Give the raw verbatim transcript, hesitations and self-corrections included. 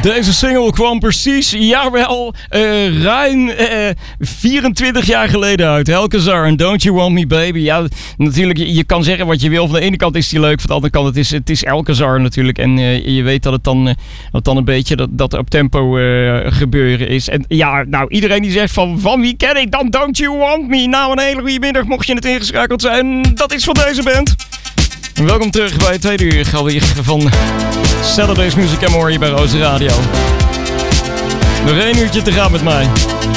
Deze single kwam precies, jawel, uh, ruim uh, vierentwintig jaar geleden uit. Alcazar en Don't You Want Me Baby. Ja, natuurlijk, je, je kan zeggen wat je wil. Van de ene kant is die leuk, van de andere kant het is het is Alcazar natuurlijk. En uh, je weet dat het dan, uh, dat dan een beetje dat, dat op tempo uh, gebeuren is. En ja, nou, iedereen die zegt van, van wie ken ik dan Don't You Want Me? Nou, een hele goede middag, mocht je het ingeschakeld zijn. Dat is van deze band. Welkom terug bij het tweede uur alweer van Saturday's Music and More hier bij Roze Radio. Nog één uurtje te gaan met mij.